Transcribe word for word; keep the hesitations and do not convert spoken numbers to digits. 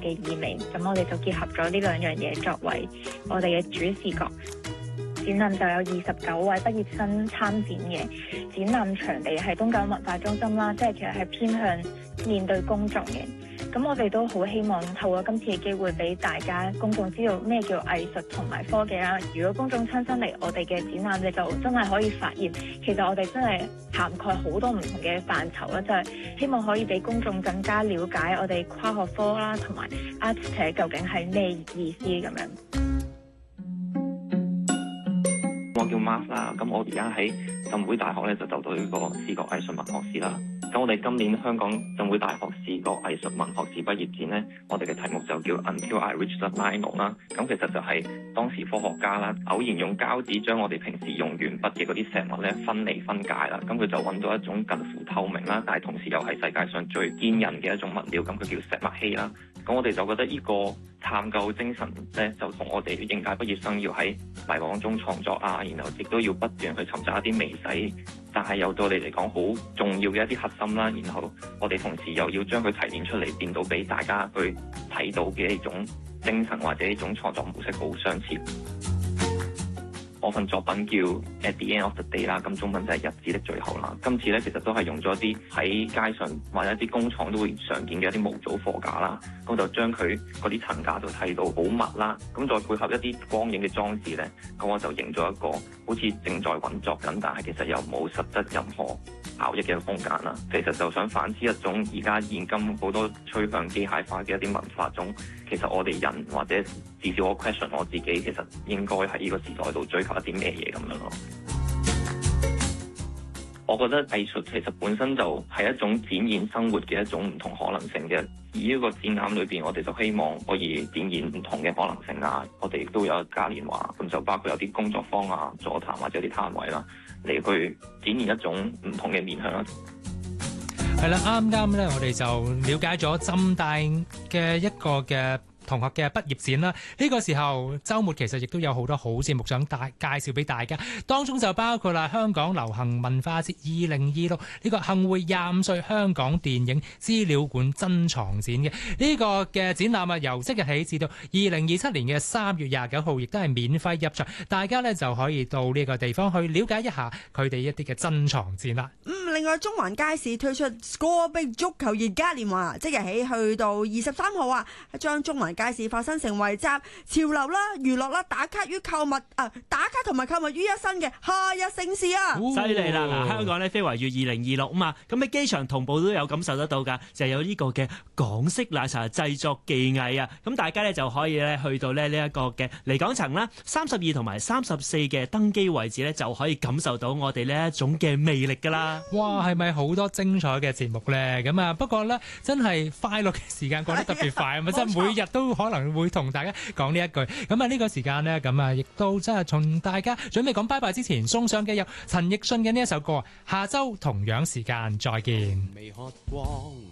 嘅意味，咁我哋就結合咗呢兩樣嘢作為我哋嘅主視覺。展覽就有二十九位畢業生參展嘅，展覽場地係東九文化中心啦，即係其實係偏向面對公眾嘅。咁我哋都好希望透過今次嘅機會俾大家公眾知道咩叫藝術同埋科技啦。如果公眾親身嚟我哋嘅展覽，你就真係可以發現，其實我哋真係涵蓋好多唔同嘅範疇啦，就係希望可以俾公眾更加了解我哋跨學科啦，同埋 artist 究竟係咩意思咁樣。 我叫 Mark 啦，咁我而家喺浸會大學咧就就讀呢個視覺藝術文學史啦。咁我哋今年香港浸會大學視覺藝術文學史畢業展咧，我哋嘅題目就叫 Until I Reach the Nino 啦。咁其實就係當時科學家啦，偶然用膠紙將我哋平時用鉛筆嘅嗰啲石墨咧分離分解啦。咁佢就揾到一種近乎透明啦，但係同時又係世界上最堅韌嘅一種物料，咁佢叫石墨烯啦。咁我哋就覺得呢個探究精神咧，就同我哋應屆畢業生要喺迷惘中創作啊，然後亦都要不斷去尋找一啲微細，但係又對我哋嚟講好重要嘅一啲核心啦。然後我哋同時又要將佢提煉出嚟，變到俾大家去睇到嘅一種精神或者一種創作模式好相似。我份作品叫 At the End of the Day 啦，咁中文就係日子的最後啦。今次咧其實都係用咗一啲喺街上或者一啲工廠都會常見嘅一啲模組貨架啦，咁就將佢嗰啲層架就砌到好密啦，咁再配合一啲光影嘅裝置咧，咁我就營造一個好似正在運作緊，但係其實又冇實質任何效益嘅空間啦。其實就想反思一種而家現今好多趨向機械化嘅一啲文化中，其實我哋人或者至少我 question 我自己，其實應該喺呢個時代度追求一啲咩嘢咁樣咯。我覺得藝術其實本身就係一種展現生活嘅一種唔同可能性嘅。而呢個展覽裏邊，我哋就希望可以展現唔同嘅可能性啊。我哋亦都有嘉年華，咁就包括有啲工作坊啊、座談或者啲攤位啦，嚟去展現一種唔同嘅面向啦。 係啦，啱啱咧，我哋就了解咗浸大嘅一個嘅同學嘅畢業展啦，呢個時候週末其實亦都有好多好節目想大介紹俾大家，當中就包括啦香港流行文化節二零二六呢個幸會廿五歲香港電影資料館珍藏展嘅呢個嘅展覽啊，由即日起至到二零二七年嘅三月廿九號，亦都係免費入場，大家呢就可以到呢個地方去了解一下佢哋一啲嘅珍藏展啦。 嗯，另外中環街市推出 Score Big 足球熱嘉年華，即日起去到二十三號啊，將中環街市發生成為集潮流啦、娛樂啦、打卡於購物啊、打卡同埋購物於一身嘅夏日盛事啊！ 犀利啦！嗱，香港咧非遺月二零二六啊嘛，咁喺機場同步都有感受得到㗎，就係有呢個嘅港式奶茶製作技藝啊！咁大家咧就可以咧去到咧呢一個嘅離港層啦，三十二同埋三十四嘅登機位置咧，就可以感受到我哋呢一種嘅魅力㗎啦！ 哇，係咪好多精彩嘅節目咧？咁啊，不過咧真係快樂嘅時間過得特別快啊！咪真係每日都可能會同大家講呢一句，咁啊呢個時間呢，咁啊亦都真係同大家準備講拜拜之前，送上嘅有陳奕迅嘅呢一首歌，下周同樣時間再見。未喝光